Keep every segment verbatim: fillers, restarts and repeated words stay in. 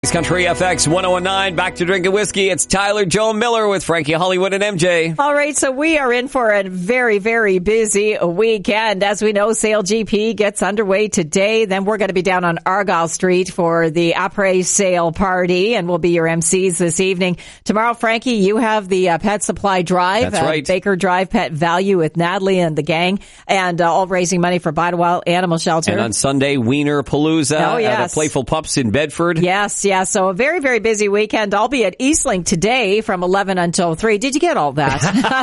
It's Country F X one oh one nine. Back to drinking whiskey. It's Tyler Joe Miller with Frankie Hollywood and M J. All right, so we are in for a very, very busy weekend. As we know, Sale G P gets underway today. Then we're going to be down on Argyle Street for the après sale party, and we'll be your M Cs this evening. Tomorrow, Frankie, you have the uh, Pet Supply Drive. That's right. Uh, Baker Drive Pet Value with Natalie and the gang, and uh, all raising money for Bidewell Animal Shelter. And on Sunday, Wiener Palooza oh, yes. at Playful Pups in Bedford. Yes, yes. So a very, very busy weekend. I'll be at Eastlink today from eleven until three. Did you get all that?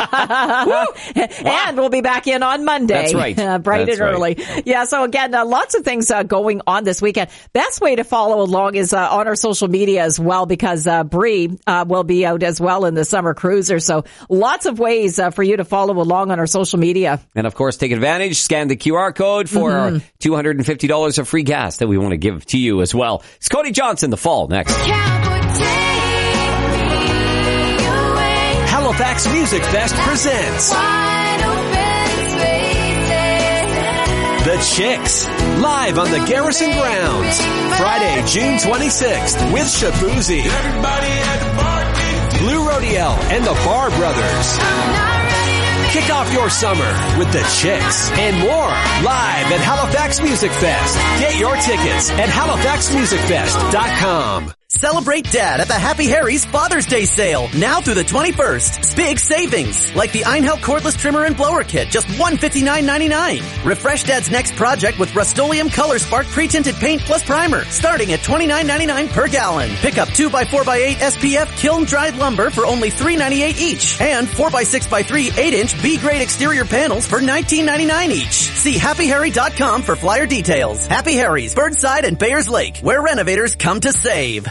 And we'll be back in on Monday. That's right. Uh, bright That's and early. Right. Yeah, so again, uh, lots of things uh, going on this weekend. Best way to follow along is uh, on our social media as well, because uh, Bree uh, will be out as well in the summer cruiser. So lots of ways uh, for you to follow along on our social media. And of course, take advantage. Scan the Q R code for mm-hmm. our two hundred fifty dollars of free gas that we want to give to you as well. It's Cody Johnson, The Fall, next. Halifax Music Fest presents The Chicks, live on the Garrison Grounds, Friday, June twenty-sixth, with Shabuzi, Blue Rodiel, and the Bar Brothers. Kick off your summer with The Chicks and more live at Halifax Music Fest. Get your tickets at halifax music fest dot com. Celebrate Dad at the Happy Harry's Father's Day sale, now through the twenty-first. Big savings, like the Einhell cordless trimmer and blower kit, just one hundred fifty-nine ninety-nine. Refresh Dad's next project with Rust-Oleum Color Spark pre-tinted paint plus primer, starting at twenty-nine ninety-nine per gallon. Pick up two by four by eight S P F kiln-dried lumber for only three ninety-eight each, and four by six by three eight inch B-grade exterior panels for nineteen ninety-nine each. See happy harry dot com for flyer details. Happy Harry's, Birdside and Bayers Lake, where renovators come to save.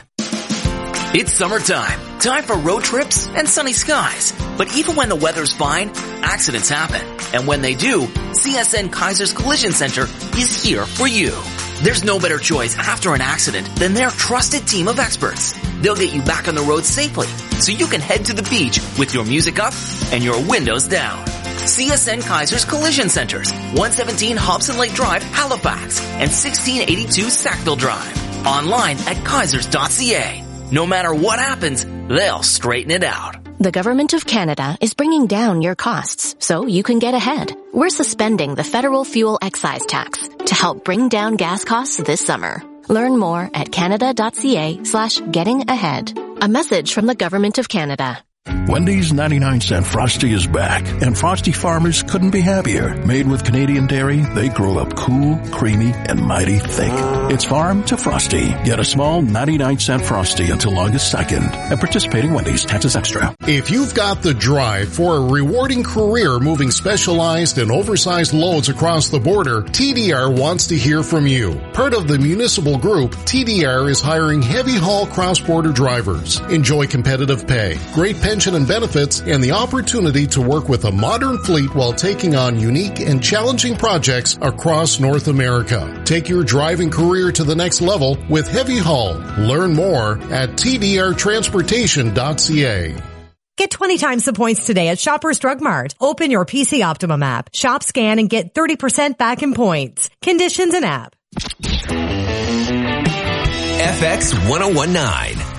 It's summertime, time for road trips and sunny skies. But even when the weather's fine, accidents happen. And when they do, C S N Kaiser's Collision Center is here for you. There's no better choice after an accident than their trusted team of experts. They'll get you back on the road safely, so you can head to the beach with your music up and your windows down. C S N Kaiser's Collision Centers, one seventeen Hobson Lake Drive, Halifax, and sixteen eighty-two Sackville Drive. Online at kaisers dot c a. No matter what happens, they'll straighten it out. The Government of Canada is bringing down your costs so you can get ahead. We're suspending the federal fuel excise tax to help bring down gas costs this summer. Learn more at canada dot c a slash getting ahead. A message from the Government of Canada. Wendy's ninety-nine cent Frosty is back, and Frosty farmers couldn't be happier. Made with Canadian dairy, they grow up cool, creamy, and mighty thick. It's farm to Frosty. Get a small ninety-nine cent Frosty until August second at participating Wendy's. Taxes extra. If you've got the drive for a rewarding career moving specialized and oversized loads across the border, T D R wants to hear from you. Part of the municipal group, T D R is hiring heavy-haul cross-border drivers. Enjoy competitive pay, great pension and benefits, and the opportunity to work with a modern fleet while taking on unique and challenging projects across North America. Take your driving career to the next level with Heavy Haul. Learn more at t d r transportation dot c a. Get twenty times the points today at Shoppers Drug Mart. Open your P C Optimum app, shop, scan, and get thirty percent back in points. Conditions and app. F X one oh one nine.